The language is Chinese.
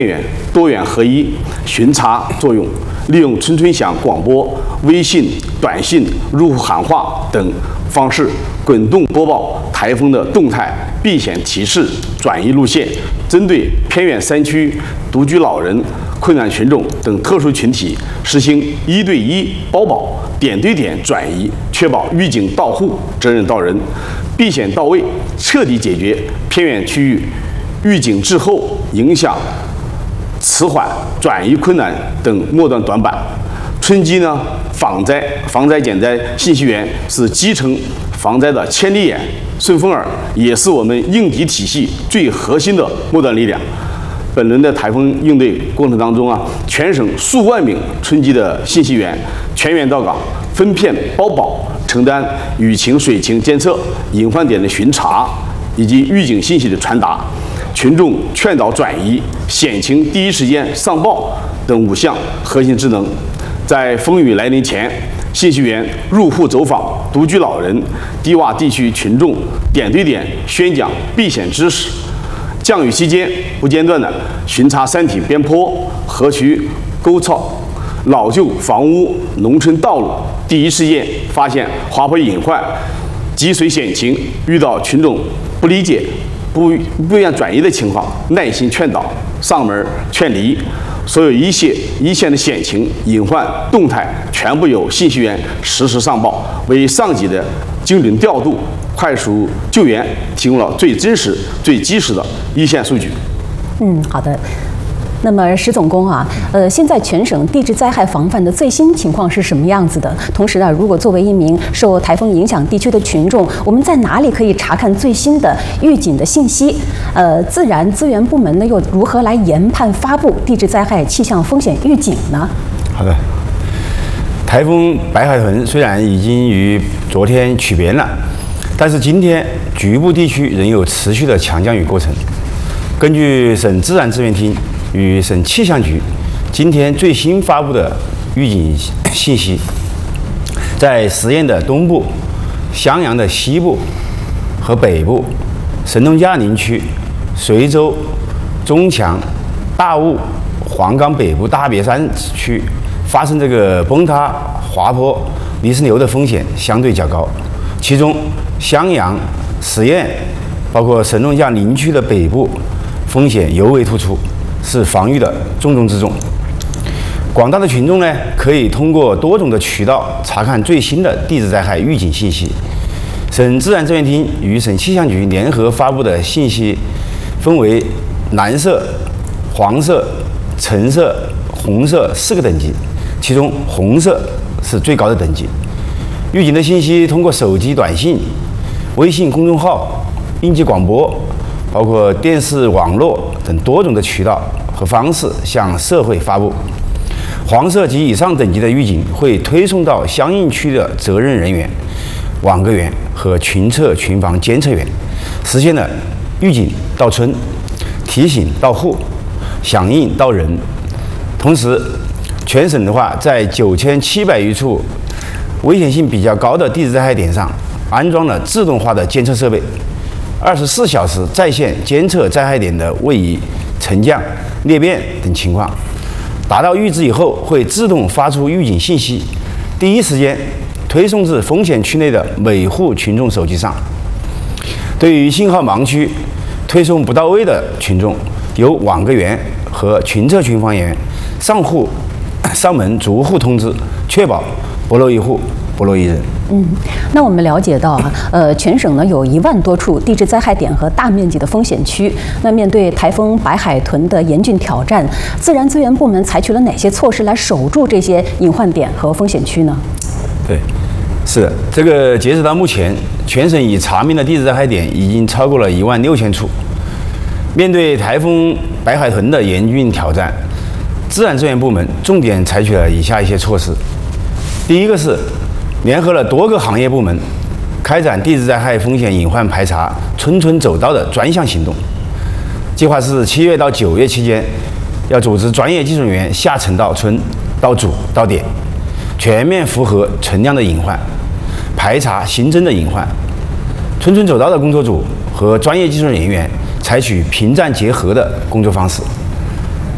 远多远合一巡查作用，利用村村响广播、微信、短信、入户喊话等方式滚动播报台风的动态、避险提示、转移路线，针对偏远山区、独居老人、困难群众等特殊群体实行1对1包保、点对点转移，确保预警到户、责任到人、避险到位，彻底解决偏远区域预警滞后、影响迟缓、转移困难等末端短板。春季呢，防灾减灾信息源是基层防灾的千里眼、顺风耳，也是我们应急体系最核心的末端力量。本轮的台风应对过程当中啊，全省数万名春季的信息员全员到岗，分片包保，承担雨情、水情监测、隐患点的巡查以及预警信息的传达、群众劝导转移、险情第一时间上报等5项核心职能。在风雨来临前，信息员入户走访独居老人、低洼地区群众，点对点宣讲避险知识；降雨期间不间断的巡查山体边坡、河渠沟槽、老旧房屋、农村道路，第一时间发现滑坡隐患、积水险情，遇到群众不理解、不愿转移的情况，耐心劝导、上门劝离。所有一线的险情、隐患动态，全部由信息员实时上报，为上级的精准调度、快速救援提供了最真实、最及时的一线数据。 好的。那么石总工啊，现在全省地质灾害防范的最新情况是什么样子的？同时呢，如果作为一名受台风影响地区的群众，我们在哪里可以查看最新的预警的信息？自然资源部门呢又如何来研判发布地质灾害气象风险预警呢？ 好的，台风白海豚虽然已经于昨天取边了，但是今天局部地区仍有持续的强降雨过程。根据省自然资源厅与省气象局今天最新发布的预警信息，在十堰的东部、襄阳的西部和北部、神农架林区、随州、中强、大悟、黄冈北部大别山区发生这个崩塌、滑坡、泥石流的风险相对较高，其中襄阳、十堰包括神农架林区的北部风险尤为突出，是防御的重中之重。广大的群众呢，可以通过多种的渠道查看最新的地质灾害预警信息。省自然资源厅与省气象局联合发布的信息分为蓝色、黄色、橙色、红色4个等级，其中红色是最高的等级。预警的信息通过手机短信、微信公众号、应急广播，包括电视、网络等多种的渠道和方式向社会发布。黄色及以上等级的预警会推送到相应区的责任人员、网格员和群测群防监测员，实现了预警到村、提醒到户、响应到人。同时，全省的话，在9700余处危险性比较高的地质灾害点上，安装了自动化的监测设备，24小时在线监测灾害点的位移、沉降、裂变等情况，达到预知以后会自动发出预警信息，第一时间推送至风险区内的每户群众手机上。对于信号盲区、推送不到位的群众，由网格员和群测群防员上门逐户通知，确保不漏一户、不漏一人。 那我们了解到啊，全省呢有1万多处地质灾害点和大面积的风险区。那面对台风白海豚的严峻挑战，自然资源部门采取了哪些措施来守住这些隐患点和风险区呢？ 对，是的，这个截止到目前，全省已查明的地质灾害点已经超过了16000处。面对台风白海豚的严峻挑战，自然资源部门重点采取了以下一些措施。第一个是联合了多个行业部门，开展地质灾害风险隐患排查、村村走到的专项行动。计划是7月到9月期间，要组织专业技术人员下沉到村、到组、到点，全面符合存量的隐患，排查新增的隐患。村村走到的工作组和专业技术人员采取平战结合的工作方式，